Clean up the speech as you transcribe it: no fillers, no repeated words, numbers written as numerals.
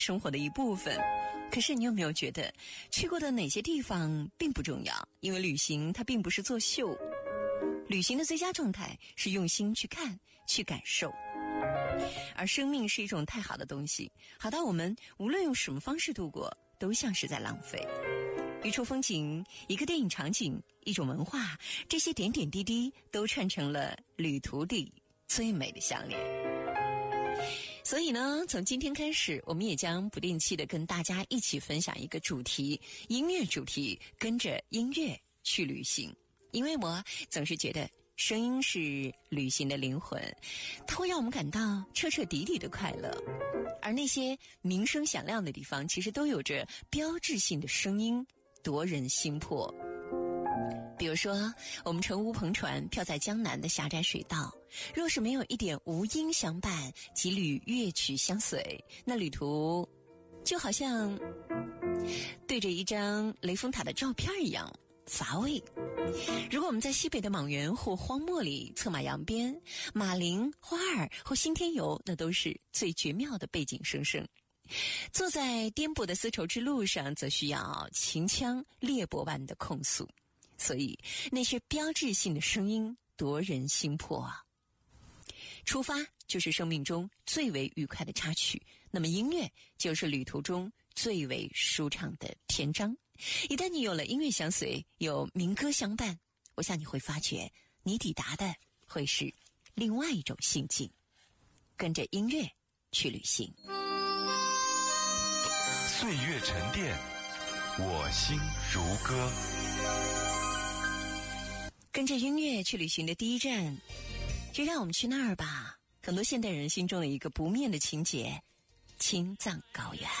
生活的一部分。可是你有没有觉得去过的哪些地方并不重要，因为旅行它并不是作秀，旅行的最佳状态是用心去看去感受。而生命是一种太好的东西，好到我们无论用什么方式度过都像是在浪费。一处风景，一个电影场景，一种文化，这些点点滴滴都串成了旅途里最美的项链。所以呢，从今天开始，我们也将不定期的跟大家一起分享一个主题，音乐主题，跟着音乐去旅行。因为我总是觉得声音是旅行的灵魂，它会让我们感到彻彻底底的快乐。而那些名声响亮的地方，其实都有着标志性的声音，夺人心魄。比如说，我们乘乌篷船漂在江南的狭窄水道，若是没有一点无音相伴，几缕乐曲相随，那旅途就好像对着一张雷峰塔的照片一样乏味。如果我们在西北的莽原或荒漠里策马扬鞭，马林、花儿或新天游，那都是最绝妙的背景声声。坐在颠簸的丝绸之路上，则需要秦腔裂帛般的控诉。所以那些标志性的声音夺人心魄啊！出发就是生命中最为愉快的插曲，那么音乐就是旅途中最为舒畅的篇章。一旦你有了音乐相随，有民歌相伴，我想你会发觉你抵达的会是另外一种心境。跟着音乐去旅行， 岁月沉淀，我心如歌。 跟着音乐去旅行的第一站，就让我们去那儿吧。很多现代人心中的一个不灭的情节，青藏高原。